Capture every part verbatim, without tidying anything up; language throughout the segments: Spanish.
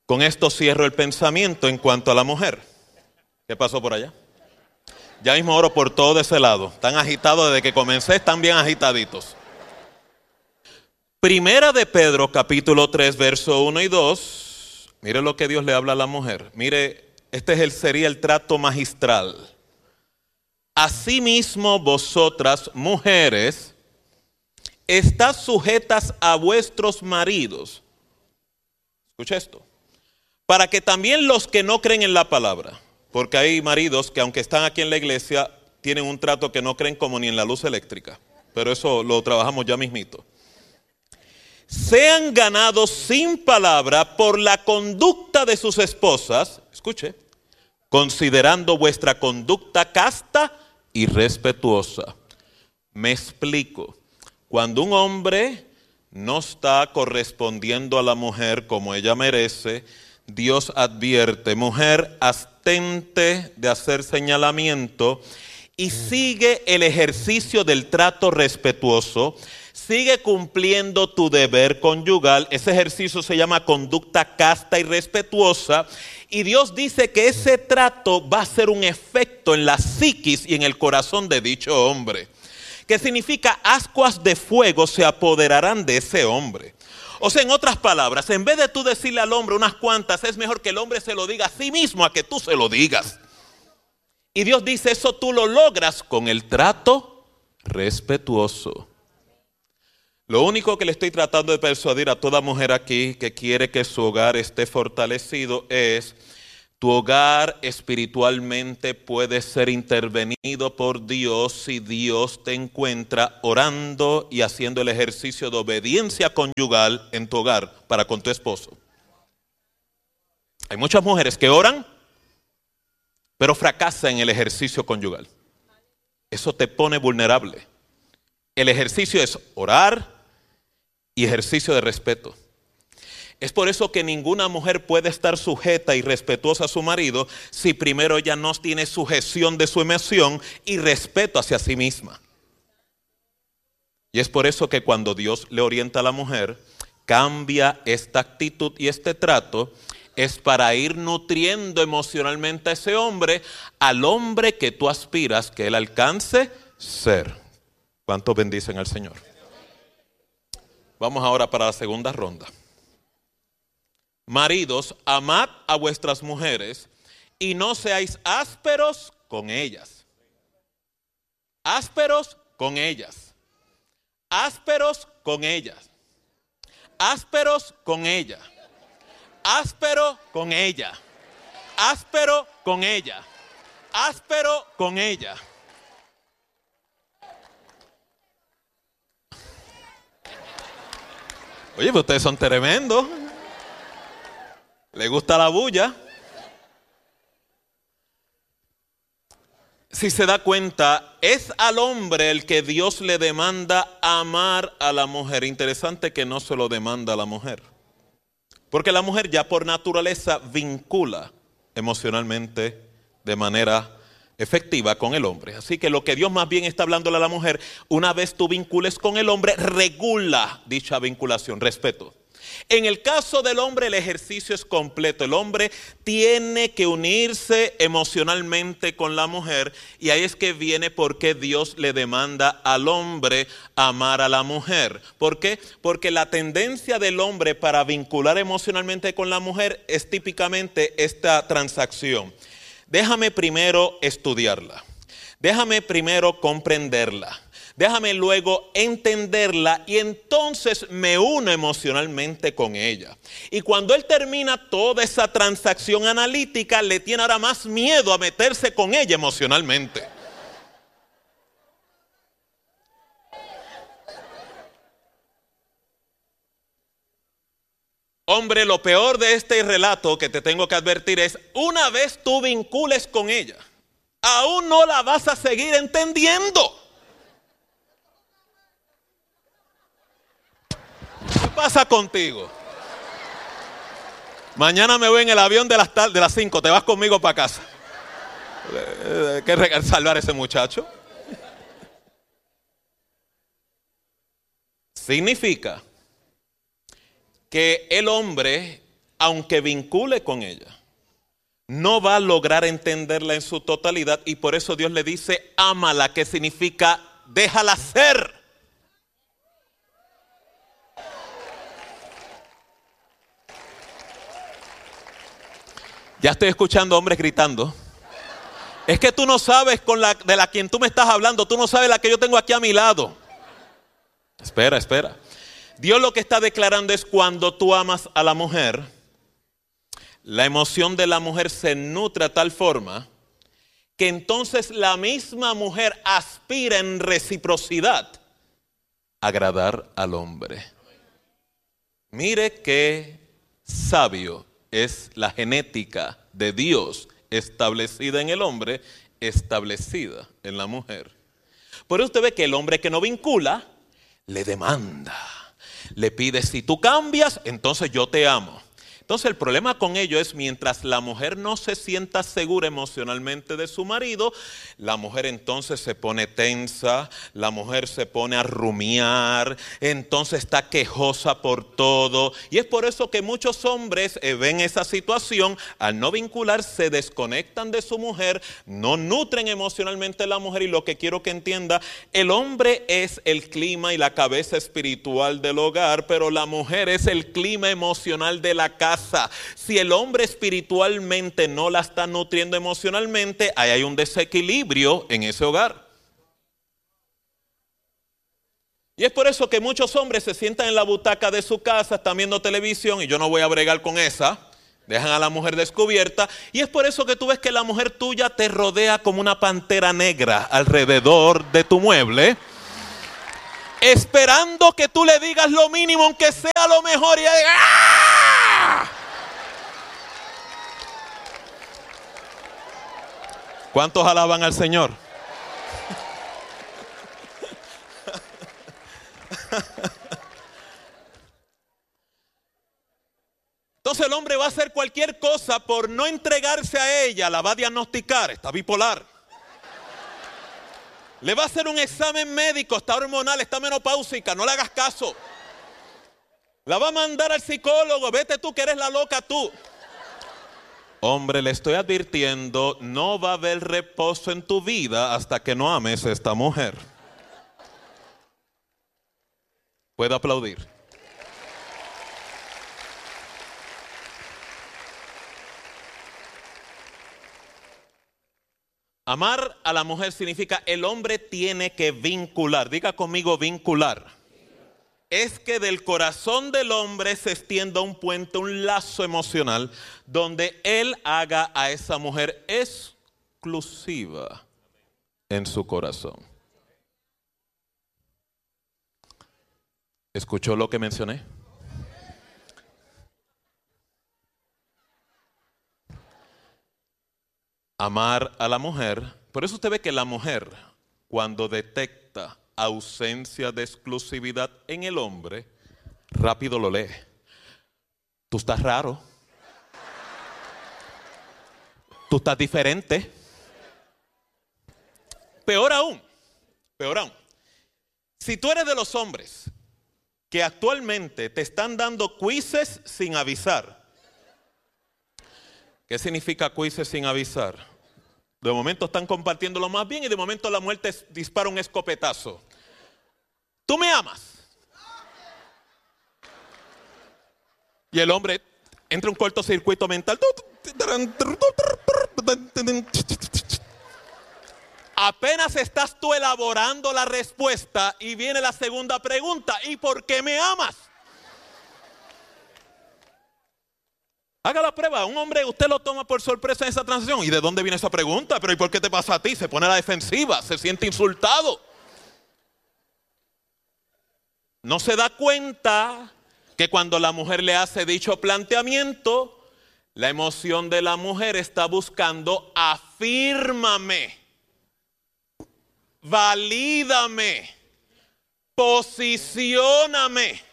Con esto cierro el pensamiento en cuanto a la mujer. ¿Qué pasó por allá? Ya mismo oro por todo ese lado. Están agitados desde que comencé, están bien agitaditos. Primera de Pedro, capítulo tres, verso uno y dos. Mire lo que Dios le habla a la mujer. Mire, este es el, sería el trato magistral. Asimismo, vosotras, mujeres, estás sujetas a vuestros maridos. Escucha esto. Para que también los que no creen en la palabra, porque hay maridos que aunque están aquí en la iglesia, tienen un trato que no creen como ni en la luz eléctrica. Pero eso lo trabajamos ya mismito. Sean ganados sin palabra por la conducta de sus esposas, escuche, considerando vuestra conducta casta y respetuosa. Me explico. Cuando un hombre no está correspondiendo a la mujer como ella merece, Dios advierte, mujer, abstente de hacer señalamiento y sigue el ejercicio del trato respetuoso, sigue cumpliendo tu deber conyugal. Ese ejercicio se llama conducta casta y respetuosa, y Dios dice que ese trato va a ser un efecto en la psiquis y en el corazón de dicho hombre, que significa ascuas de fuego se apoderarán de ese hombre. O sea, en otras palabras, en vez de tú decirle al hombre unas cuantas, es mejor que el hombre se lo diga a sí mismo a que tú se lo digas. Y Dios dice, eso tú lo logras con el trato respetuoso. Lo único que le estoy tratando de persuadir a toda mujer aquí que quiere que su hogar esté fortalecido es: tu hogar espiritualmente puede ser intervenido por Dios si Dios te encuentra orando y haciendo el ejercicio de obediencia conyugal en tu hogar para con tu esposo. Hay muchas mujeres que oran, pero fracasan en el ejercicio conyugal. Eso te pone vulnerable. El ejercicio es orar y ejercicio de respeto. Es por eso que ninguna mujer puede estar sujeta y respetuosa a su marido si primero ella no tiene sujeción de su emoción y respeto hacia sí misma. Y es por eso que cuando Dios le orienta a la mujer, cambia esta actitud y este trato, es para ir nutriendo emocionalmente a ese hombre, al hombre que tú aspiras que él alcance ser. ¿Cuántos bendicen al Señor? Vamos ahora para la segunda ronda. Maridos, amad a vuestras mujeres y no seáis ásperos con ellas. Ásperos con ellas. Ásperos con ellas. Ásperos con ella. Áspero con ella. Áspero con ella. Áspero con ella. Oye, pero ustedes son tremendos. ¿Le gusta la bulla? Si se da cuenta, es al hombre el que Dios le demanda amar a la mujer. Interesante que no se lo demanda a la mujer. Porque la mujer ya por naturaleza vincula emocionalmente de manera efectiva con el hombre. Así que lo que Dios más bien está hablándole a la mujer, una vez tú vincules con el hombre, regula dicha vinculación, respeto. En el caso del hombre, el ejercicio es completo. El hombre tiene que unirse emocionalmente con la mujer, y ahí es que viene por qué Dios le demanda al hombre amar a la mujer. ¿Por qué? Porque la tendencia del hombre para vincular emocionalmente con la mujer es típicamente esta transacción. Déjame primero estudiarla. Déjame primero comprenderla. Déjame luego entenderla y entonces me uno emocionalmente con ella. Y cuando él termina toda esa transacción analítica, le tiene ahora más miedo a meterse con ella emocionalmente. Hombre, lo peor de este relato que te tengo que advertir es, una vez tú vincules con ella, aún no la vas a seguir entendiendo. ¿Qué pasa contigo? Mañana me voy en el avión de las, de las cinco, te vas conmigo para casa. Hay que salvar a ese muchacho. Significa que el hombre, aunque vincule con ella, no va a lograr entenderla en su totalidad, y por eso Dios le dice, ámala, que significa déjala ser. Ya estoy escuchando hombres gritando. Es que tú no sabes con la de la quien tú me estás hablando, tú no sabes la que yo tengo aquí a mi lado. Espera, espera. Dios lo que está declarando es cuando tú amas a la mujer, la emoción de la mujer se nutre a tal forma que entonces la misma mujer aspira en reciprocidad a agradar al hombre. Mire qué sabio es la genética de Dios establecida en el hombre, establecida en la mujer. Por eso usted ve que el hombre que no vincula, le demanda, le pide, si tú cambias, entonces yo te amo. Entonces el problema con ello es mientras la mujer no se sienta segura emocionalmente de su marido, la mujer entonces se pone tensa, la mujer se pone a rumiar, entonces está quejosa por todo. Y es por eso que muchos hombres eh, ven esa situación, al no vincular se desconectan de su mujer, no nutren emocionalmente a la mujer. Y lo que quiero que entienda, el hombre es el clima y la cabeza espiritual del hogar, pero la mujer es el clima emocional de la casa. Si el hombre espiritualmente no la está nutriendo emocionalmente, ahí hay un desequilibrio en ese hogar. Y es por eso que muchos hombres se sientan en la butaca de su casa, están viendo televisión, y yo no voy a bregar con esa, dejan a la mujer descubierta. Y es por eso que tú ves que la mujer tuya te rodea como una pantera negra alrededor de tu mueble, esperando que tú le digas lo mínimo, aunque sea lo mejor, y ella diga, ¡ah! ¿Cuántos alaban al Señor? Entonces el hombre va a hacer cualquier cosa por no entregarse a ella, la va a diagnosticar, está bipolar. Le va a hacer un examen médico, está hormonal, está menopáusica, no le hagas caso. La va a mandar al psicólogo, vete tú que eres la loca tú. Hombre, le estoy advirtiendo, no va a haber reposo en tu vida hasta que no ames a esta mujer. ¿Puedo aplaudir? Amar a la mujer significa el hombre tiene que vincular. Diga conmigo, vincular. Es que del corazón del hombre se extienda un puente, un lazo emocional, donde él haga a esa mujer exclusiva en su corazón. ¿Escuchó lo que mencioné? Amar a la mujer. Por eso usted ve que la mujer, cuando detecta ausencia de exclusividad en el hombre, rápido lo lee. Tú estás raro. Tú estás diferente. Peor aún, peor aún. Si tú eres de los hombres que actualmente te están dando quizzes sin avisar. ¿Qué significa quizzes sin avisar? De momento están compartiéndolo más bien y de momento la mujer te dispara un escopetazo. ¿Tú me amas? Y el hombre entra en un cortocircuito mental. Apenas estás tú elaborando la respuesta y viene la segunda pregunta. ¿Y por qué me amas? Haga la prueba. Un hombre, usted lo toma por sorpresa en esa transición. ¿Y de dónde viene esa pregunta? ¿Pero y por qué te pasa a ti? Se pone a la defensiva, se siente insultado. No se da cuenta que cuando la mujer le hace dicho planteamiento, la emoción de la mujer está buscando afírmame, valídame, posicióname.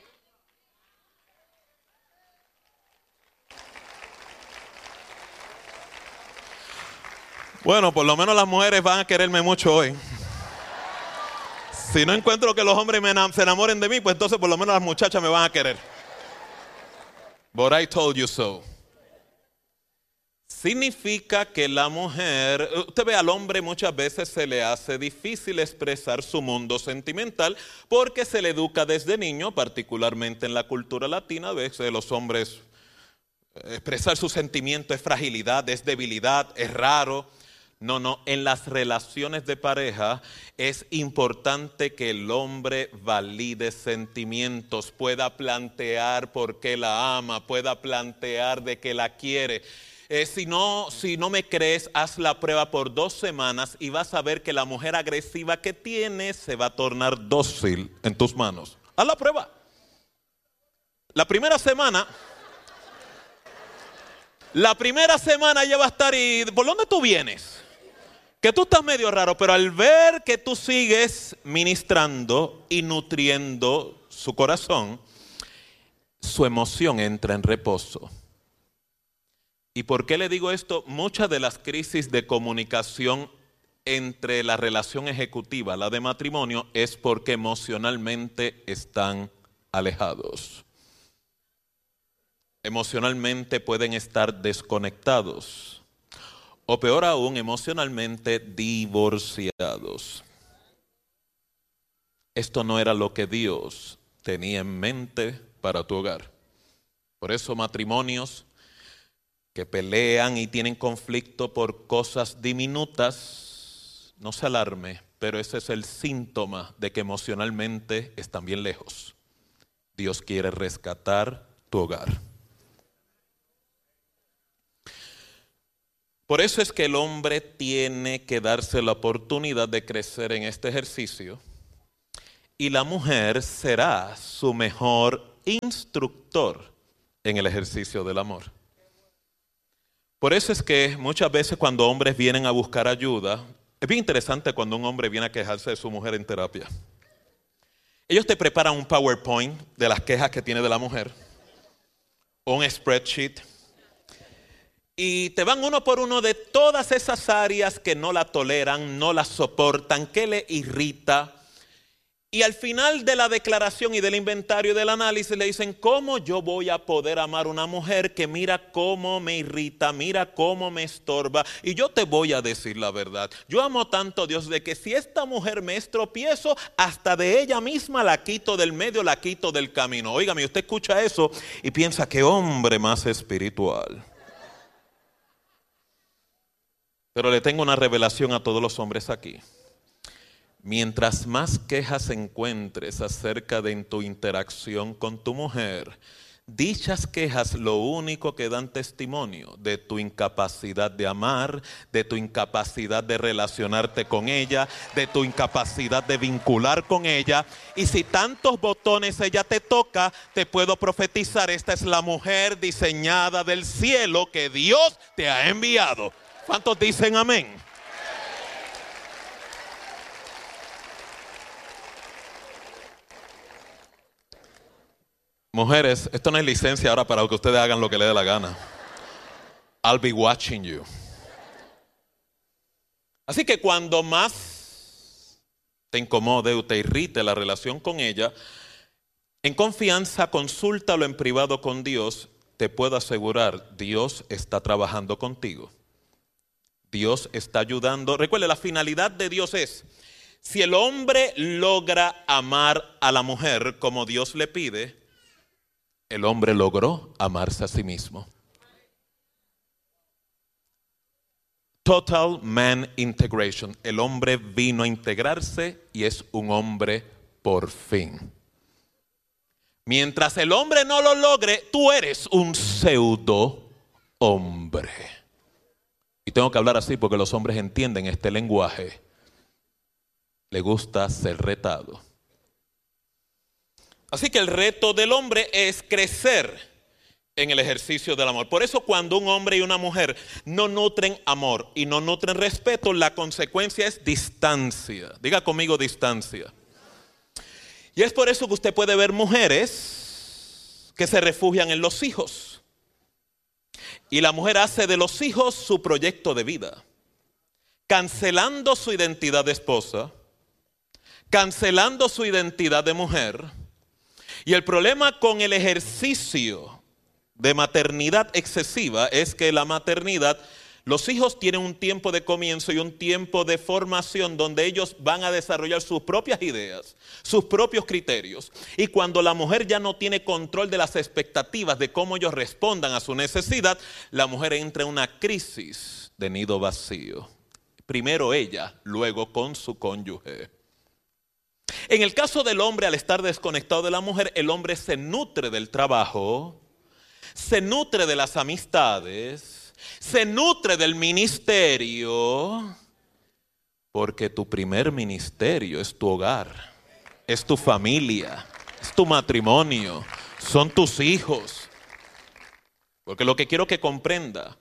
Bueno, por lo menos las mujeres van a quererme mucho hoy. Si no encuentro que los hombres me enam- se enamoren de mí, pues entonces por lo menos las muchachas me van a querer. But I told you so. Significa que la mujer, usted ve, al hombre muchas veces se le hace difícil expresar su mundo sentimental porque se le educa desde niño, particularmente en la cultura latina. A veces los hombres expresar su sentimiento es fragilidad, es debilidad, es raro. No, no, en las relaciones de pareja es importante que el hombre valide sentimientos, pueda plantear por qué la ama, pueda plantear de que la quiere. Eh, si no, si no me crees, haz la prueba por dos semanas y vas a ver que la mujer agresiva que tienes se va a tornar dócil en tus manos. Haz la prueba. La primera semana, la primera semana ella va a estar y, ¿por dónde tú vienes? Que tú estás medio raro, pero al ver que tú sigues ministrando y nutriendo su corazón, su emoción entra en reposo. ¿Y por qué le digo esto? Muchas de las crisis de comunicación entre la relación ejecutiva, la de matrimonio, es porque emocionalmente están alejados. Emocionalmente pueden estar desconectados. O peor aún, emocionalmente divorciados. Esto no era lo que Dios tenía en mente para tu hogar. Por eso matrimonios que pelean y tienen conflicto por cosas diminutas, no se alarme, pero ese es el síntoma de que emocionalmente están bien lejos. Dios quiere rescatar tu hogar. Por eso es que el hombre tiene que darse la oportunidad de crecer en este ejercicio y la mujer será su mejor instructor en el ejercicio del amor. Por eso es que muchas veces cuando hombres vienen a buscar ayuda, es bien interesante cuando un hombre viene a quejarse de su mujer en terapia. Ellos te preparan un PowerPoint de las quejas que tiene de la mujer, o un spreadsheet, y te van uno por uno de todas esas áreas que no la toleran, no la soportan, que le irrita. Y al final de la declaración y del inventario y del análisis le dicen, ¿cómo yo voy a poder amar a una mujer que mira cómo me irrita, mira cómo me estorba? Y yo te voy a decir la verdad. Yo amo tanto a Dios de que si esta mujer me es tropiezo, hasta de ella misma la quito del medio, la quito del camino. Óigame, usted escucha eso y piensa, qué hombre más espiritual. Pero le tengo una revelación a todos los hombres aquí. Mientras más quejas encuentres acerca de tu interacción con tu mujer, dichas quejas lo único que dan testimonio de tu incapacidad de amar, de tu incapacidad de relacionarte con ella, de tu incapacidad de vincular con ella. Y si tantos botones ella te toca, te puedo profetizar, esta es la mujer diseñada del cielo que Dios te ha enviado. ¿Cuántos dicen amén? Mujeres, esto no es licencia ahora para que ustedes hagan lo que les dé la gana. I'll be watching you. Así que cuando más te incomode o te irrite la relación con ella, en confianza consúltalo en privado con Dios. Te puedo asegurar, Dios está trabajando contigo. Dios está ayudando. Recuerde, la finalidad de Dios es, si el hombre logra amar a la mujer como Dios le pide, el hombre logró amarse a sí mismo. Total man integration. El hombre vino a integrarse y es un hombre por fin. Mientras el hombre no lo logre, tú eres un pseudo hombre. Y tengo que hablar así porque los hombres entienden este lenguaje. Le gusta ser retado. Así que el reto del hombre es crecer en el ejercicio del amor. Por eso cuando un hombre y una mujer no nutren amor y no nutren respeto, la consecuencia es distancia. Diga conmigo, distancia. Y es por eso que usted puede ver mujeres que se refugian en los hijos. Y la mujer hace de los hijos su proyecto de vida, cancelando su identidad de esposa, cancelando su identidad de mujer. Y el problema con el ejercicio de maternidad excesiva es que la maternidad, los hijos tienen un tiempo de comienzo y un tiempo de formación donde ellos van a desarrollar sus propias ideas, sus propios criterios. Y cuando la mujer ya no tiene control de las expectativas de cómo ellos respondan a su necesidad, la mujer entra en una crisis de nido vacío. Primero ella, luego con su cónyuge. En el caso del hombre, al estar desconectado de la mujer, el hombre se nutre del trabajo, se nutre de las amistades, se nutre del ministerio, porque tu primer ministerio es tu hogar, es tu familia, es tu matrimonio, son tus hijos. Porque lo que quiero que comprenda,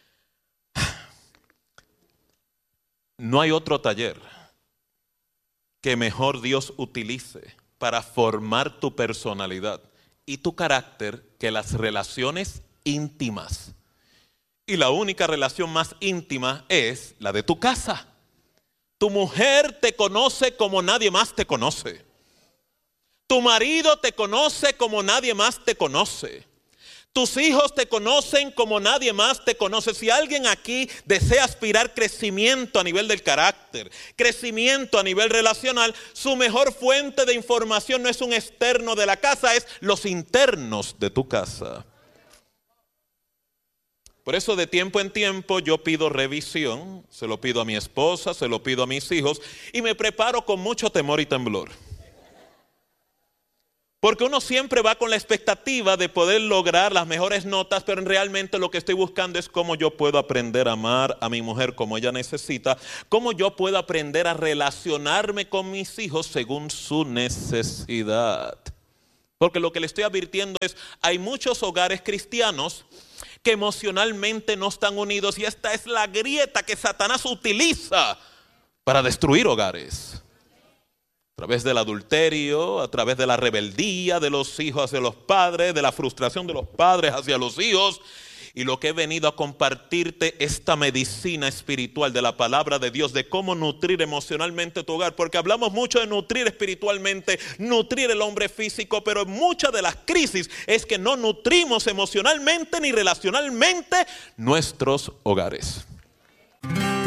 no hay otro taller que mejor Dios utilice para formar tu personalidad y tu carácter que las relaciones íntimas. Y la única relación más íntima es la de tu casa. Tu mujer te conoce como nadie más te conoce. Tu marido te conoce como nadie más te conoce. Tus hijos te conocen como nadie más te conoce. Si alguien aquí desea aspirar crecimiento a nivel del carácter, crecimiento a nivel relacional, su mejor fuente de información no es un externo de la casa, es los internos de tu casa. Por eso de tiempo en tiempo yo pido revisión, se lo pido a mi esposa, se lo pido a mis hijos y me preparo con mucho temor y temblor. Porque uno siempre va con la expectativa de poder lograr las mejores notas, pero realmente lo que estoy buscando es cómo yo puedo aprender a amar a mi mujer como ella necesita, cómo yo puedo aprender a relacionarme con mis hijos según su necesidad. Porque lo que le estoy advirtiendo es, hay muchos hogares cristianos que emocionalmente no están unidos y esta es la grieta que Satanás utiliza para destruir hogares. A través del adulterio, a través de la rebeldía de los hijos hacia los padres, de la frustración de los padres hacia los hijos. Y lo que he venido a compartirte, esta medicina espiritual de la palabra de Dios, de cómo nutrir emocionalmente tu hogar. Porque hablamos mucho de nutrir espiritualmente, nutrir el hombre físico, pero muchas de las crisis es que no nutrimos emocionalmente ni relacionalmente nuestros hogares.